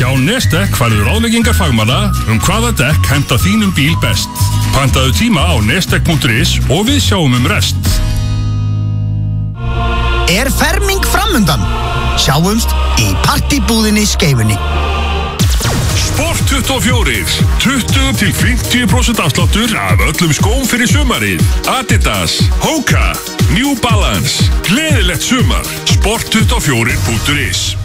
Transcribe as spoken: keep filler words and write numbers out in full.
Hjá Nestek færðu ráðleggingar fagmanna um hvaða dekk henta þínum bíl best. Pantaðu tíma á nestek punktur is og við sjáum um rest. Er ferming framundan? Sjáumst í partybúðinni Skeifunni. Sport tuttugu og fjögur, tuttugu til fimmtíu prósent afsláttur af öllum skóm fyrir sumarið. Adidas, Hoka, New Balance, gleðilegt sumar. sport tuttugu og fjögur punktur is